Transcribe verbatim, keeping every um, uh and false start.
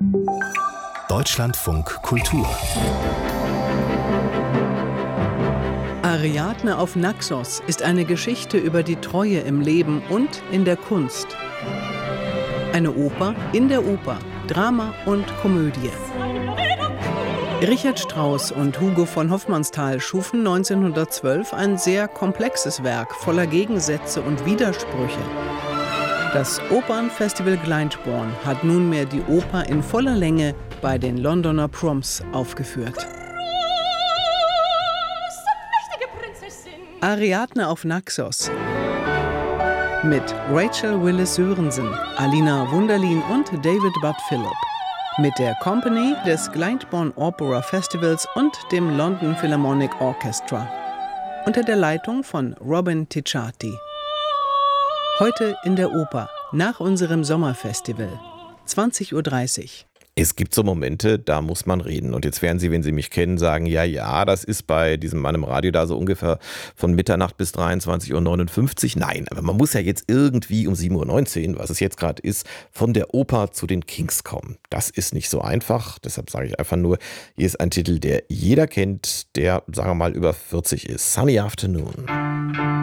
Deutschlandfunk Kultur. Ariadne auf Naxos ist eine Geschichte über die Treue im Leben und in der Kunst. Eine Oper in der Oper, Drama und Komödie. Richard Strauss und Hugo von Hofmannsthal schufen neunzehnhundertzwölf ein sehr komplexes Werk voller Gegensätze und Widersprüche. Das Opernfestival Glyndebourne hat nunmehr die Oper in voller Länge bei den Londoner Proms aufgeführt. Ariadne auf Naxos mit Rachel Willis Sørensen, Alina Wunderlin und David Budd Philip. Mit der Company des Glyndebourne Opera Festivals und dem London Philharmonic Orchestra. Unter der Leitung von Robin Ticciati. Heute in der Oper, nach unserem Sommerfestival, zwanzig Uhr dreißig. Es gibt so Momente, da muss man reden. Und jetzt werden Sie, wenn Sie mich kennen, sagen, ja, ja, das ist bei diesem Mann im Radio da so ungefähr von Mitternacht bis dreiundzwanzig Uhr neunundfünfzig. Nein, aber man muss ja jetzt irgendwie um sieben Uhr neunzehn, was es jetzt gerade ist, von der Oper zu den Kings kommen. Das ist nicht so einfach. Deshalb sage ich einfach nur, hier ist ein Titel, der jeder kennt, der, sagen wir mal, über vierzig ist. Sunny Afternoon.